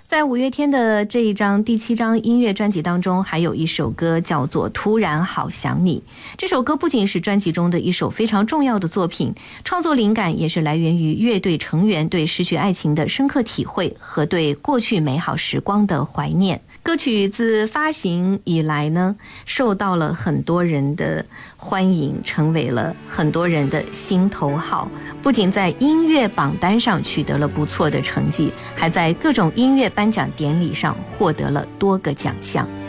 在五月天的这一张第7张音乐专辑当中，还有一首歌叫做《突然好想你》。这首歌不仅是专辑中的一首非常重要的作品，创作灵感也是来源于乐队成员对失去爱情的深刻体会和对过去美好时光的怀念。歌曲自发行以来呢，受到了很多人的欢迎，成为了很多人的心头好。不仅在音乐榜单上取得了不错的成绩，还在各种音乐颁奖典礼上获得了多个奖项。